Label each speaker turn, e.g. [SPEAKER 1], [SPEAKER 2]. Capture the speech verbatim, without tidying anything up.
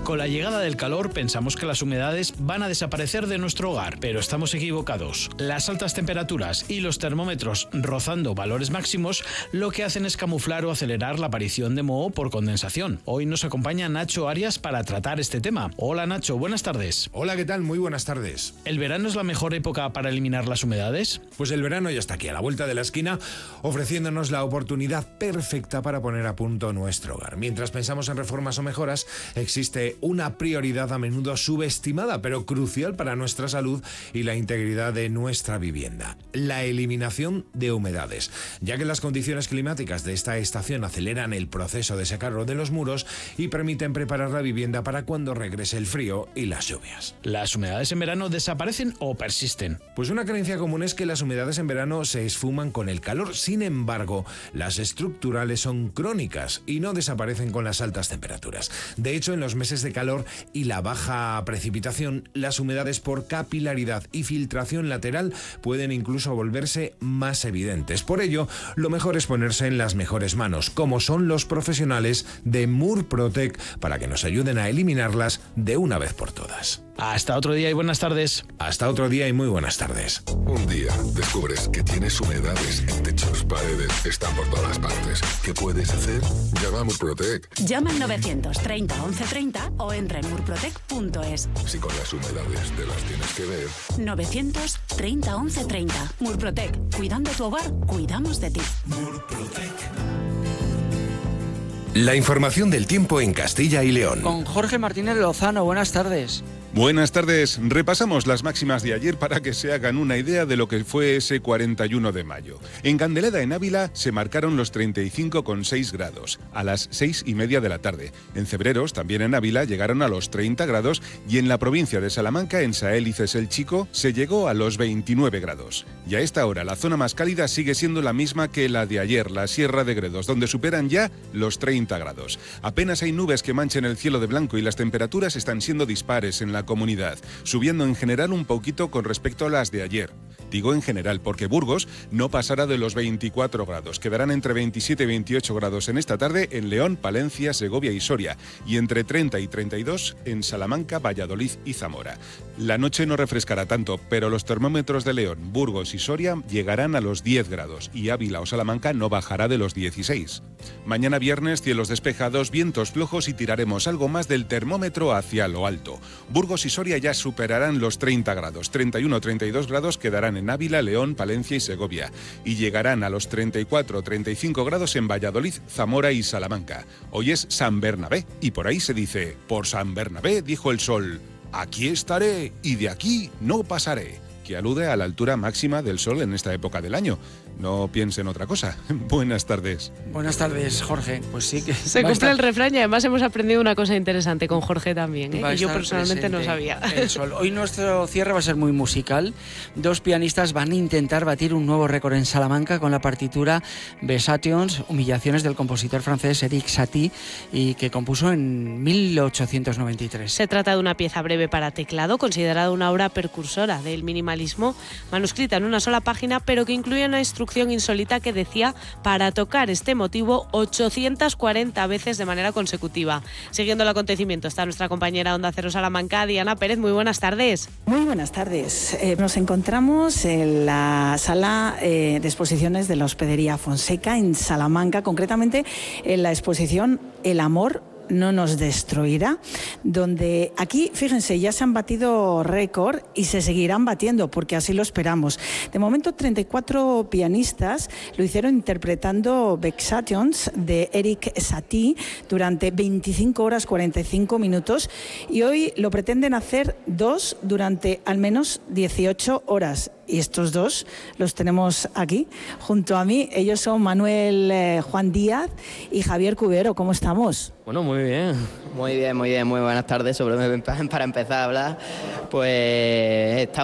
[SPEAKER 1] Con la llegada del calor pensamos que las humedades van a desaparecer de nuestro hogar, pero estamos equivocados. Las altas temperaturas y los termómetros rozando valores máximos lo que hacen es camuflar o acelerar la aparición de moho por condensación. Hoy nos acompaña Nacho Arias para tratar este tema. Hola Nacho, buenas tardes.
[SPEAKER 2] Hola, ¿qué tal? Muy buenas tardes.
[SPEAKER 1] ¿El verano es la mejor época para eliminar las humedades?
[SPEAKER 2] Pues el verano ya está aquí, a la vuelta de la esquina, ofreciéndonos la oportunidad perfecta para poner a punto nuestro hogar. Mientras pensamos en reformas o mejoras, existe una prioridad a menudo subestimada, pero crucial para nuestra salud y la integridad de nuestra vivienda: la eliminación de humedades, ya que las condiciones climáticas de esta estación aceleran el proceso de secado de los muros y permiten preparar la vivienda para cuando regrese el frío y las lluvias.
[SPEAKER 1] ¿Las humedades en verano desaparecen o persisten?
[SPEAKER 2] Pues una creencia común es que las humedades en verano se esfuman con el calor. Sin embargo, las estructurales son crónicas y no desaparecen con las altas temperaturas. De hecho, en los meses de calor y la baja precipitación, las humedades por capilaridad y filtración lateral pueden incluso volverse más evidentes. Por ello, lo mejor es ponerse en las mejores manos, como son los profesionales de Murprotec, para que nos ayuden a eliminarlas de una vez por todas.
[SPEAKER 1] Hasta otro día y buenas tardes.
[SPEAKER 2] Hasta otro día y muy buenas tardes.
[SPEAKER 3] Un día descubres que tienes humedades en techos, paredes, están por todas partes. ¿Qué puedes hacer? Llama a Murprotec.
[SPEAKER 4] Llama al novecientos treinta once treinta o entra en murprotec punto es.
[SPEAKER 3] Si con las humedades te las tienes que ver.
[SPEAKER 4] novecientos treinta once treinta. Murprotec. Cuidando tu hogar, cuidamos de ti.
[SPEAKER 1] Murprotec.
[SPEAKER 5] La información del tiempo en Castilla y León.
[SPEAKER 6] Con Jorge Martínez Lozano, buenas tardes.
[SPEAKER 7] Buenas tardes. Repasamos las máximas de ayer para que se hagan una idea de lo que fue ese cuarenta y uno de mayo. En Candeleda, en Ávila, se marcaron los treinta y cinco coma seis grados a las seis y media de la tarde. En Cebreros, también en Ávila, llegaron a los treinta grados y en la provincia de Salamanca, en Saélices el Chico, se llegó a los veintinueve grados. Y a esta hora, la zona más cálida sigue siendo la misma que la de ayer, la Sierra de Gredos, donde superan ya los treinta grados. Apenas hay nubes que manchen el cielo de blanco y las temperaturas están siendo dispares en la comunidad, subiendo en general un poquito con respecto a las de ayer. Digo en general porque Burgos no pasará de los veinticuatro grados, quedarán entre veintisiete y veintiocho grados en esta tarde en León, Palencia, Segovia y Soria, y entre treinta y treinta y dos en Salamanca, Valladolid y Zamora. La noche no refrescará tanto, pero los termómetros de León, Burgos y Soria llegarán a los diez grados y Ávila o Salamanca no bajará de los dieciséis. Mañana viernes, cielos despejados, vientos flojos y tiraremos algo más del termómetro hacia lo alto. Burgos y Soria ya superarán los treinta grados, treinta y uno a treinta y dos grados quedarán en Ávila, León, Palencia y Segovia, y llegarán a los treinta y cuatro a treinta y cinco grados en Valladolid, Zamora y Salamanca. Hoy es San Bernabé y por ahí se dice: por San Bernabé dijo el sol, aquí estaré y de aquí no pasaré, que alude a la altura máxima del sol en esta época del año. No piense en otra cosa. Buenas tardes.
[SPEAKER 6] Buenas tardes, Jorge. Pues sí que...
[SPEAKER 8] Se cumple estar... el refrán y además hemos aprendido una cosa interesante con Jorge también, ¿eh? Y yo personalmente no sabía.
[SPEAKER 6] El sol. Hoy nuestro cierre va a ser muy musical. Dos pianistas van a intentar batir un nuevo récord en Salamanca con la partitura Vexations, Humillaciones, del compositor francés Eric Satie, y que compuso en mil ochocientos noventa y tres.
[SPEAKER 8] Se trata de una pieza breve para teclado, considerada una obra precursora del minimalismo, manuscrita en una sola página, pero que incluye una instrucción insólita que decía para tocar este motivo ochocientas cuarenta veces de manera consecutiva. Siguiendo el acontecimiento está nuestra compañera Onda Cero Salamanca, Diana Pérez. Muy buenas tardes.
[SPEAKER 9] Muy buenas tardes. Eh, nos encontramos en la sala eh, de exposiciones de la Hospedería Fonseca en Salamanca, concretamente en la exposición El amor no nos destruirá, donde aquí, fíjense, ya se han batido récord y se seguirán batiendo porque así lo esperamos. De momento, treinta y cuatro pianistas lo hicieron interpretando Vexations de Eric Satie durante veinticinco horas cuarenta y cinco minutos, y hoy lo pretenden hacer dos durante al menos dieciocho horas. Y estos dos los tenemos aquí junto a mí. Ellos son Manuel eh, Juan Díaz y Javier Cubero. ¿Cómo estamos?
[SPEAKER 10] Bueno, muy bien. Muy bien, muy bien. Muy buenas tardes. Sobre para empezar a hablar, pues estamos